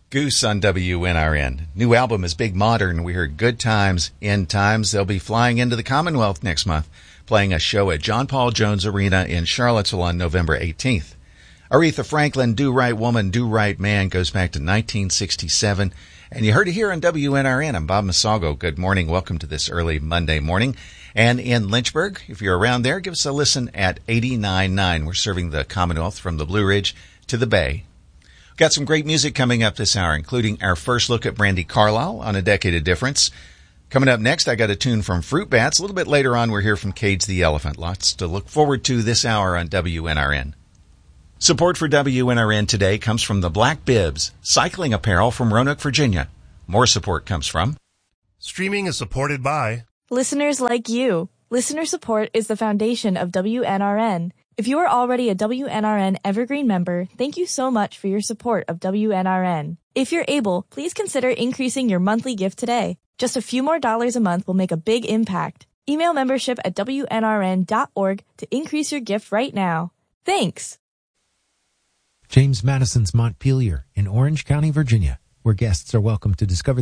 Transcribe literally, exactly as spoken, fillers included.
Goose on W N R N. New album is Big Modern. We heard Good Times, End Times. They'll be flying into the Commonwealth next month, playing a show at John Paul Jones Arena in Charlottesville on November eighteenth. Aretha Franklin, Do Right Woman, Do Right Man goes back to nineteen sixty-seven. And you heard it here on W N R N. I'm Bob Masago. Good morning. Welcome to this early Monday morning. And in Lynchburg, if you're around there, give us a listen at eighty-nine point nine. We're serving the Commonwealth from the Blue Ridge to the Bay. Got some great music coming up this hour, including our first look at Brandi Carlile on A Decade of Difference. Coming up next, I got a tune from Fruit Bats. A little bit later on, we'll hear from Cage the Elephant. Lots to look forward to this hour on W N R N. Support for W N R N today comes from the Black Bibs, cycling apparel from Roanoke, Virginia. More support comes from... Streaming is supported by... listeners like you. Listener support is the foundation of W N R N. If you are already a W N R N Evergreen member, thank you so much for your support of W N R N. If you're able, please consider increasing your monthly gift today. Just a few more dollars a month will make a big impact. Email membership at W N R N dot org to increase your gift right now. Thanks! James Madison's Montpelier in Orange County, Virginia, where guests are welcome to discover